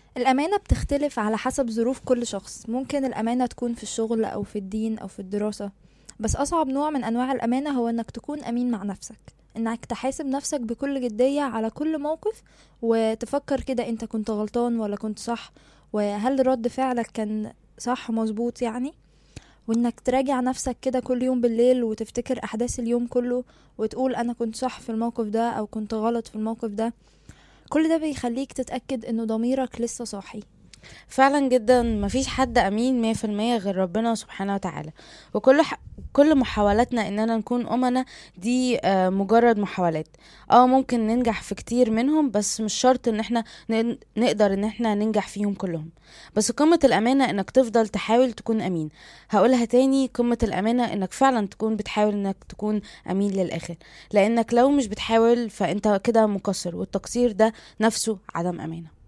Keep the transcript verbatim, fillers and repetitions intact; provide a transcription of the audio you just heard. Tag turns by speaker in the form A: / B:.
A: الأمانة بتختلف على حسب ظروف كل شخص. ممكن الأمانة تكون في الشغل أو في الدين أو في الدراسة، بس أصعب نوع من أنواع الأمانة هو إنك تكون أمين مع نفسك، إنك تحاسب نفسك بكل جدية على كل موقف، وتفكر كده أنت كنت غلطان ولا كنت صح، وهل رد فعلك كان صح مظبوط يعني. وإنك تراجع نفسك كده كل يوم بالليل وتفتكر أحداث اليوم كله وتقول أنا كنت صح في الموقف ده أو كنت غلط في الموقف ده. كل ده بيخليك تتأكد إنه ضميرك لسه صاحي.
B: فعلا جدا، مفيش حد امين مية في المية غير ربنا سبحانه وتعالى. وكل ح... كل محاولاتنا اننا نكون امنا دي آه، مجرد محاولات. اه ممكن ننجح في كتير منهم، بس مش شرط ان احنا ن... نقدر ان احنا ننجح فيهم كلهم. بس قمة الامانة انك تفضل تحاول تكون امين. هقولها تاني، قمة الامانة انك فعلا تكون بتحاول انك تكون امين للاخر. لانك لو مش بتحاول فانت كده مقصر، والتقصير ده نفسه عدم امانة.